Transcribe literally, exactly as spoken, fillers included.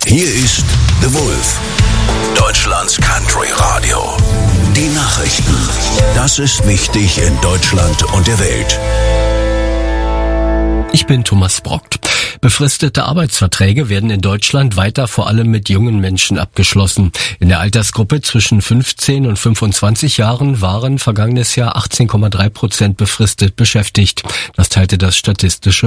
Hier ist The Wolf, Deutschlands Country Radio. Die Nachrichten. Das ist wichtig in Deutschland und der Welt. Ich bin Thomas Brockt. Befristete Arbeitsverträge werden in Deutschland weiter vor allem mit jungen Menschen abgeschlossen. In der Altersgruppe zwischen fünfzehn und fünfundzwanzig Jahren waren vergangenes Jahr achtzehn Komma drei Prozent befristet beschäftigt. Das teilte das Statistische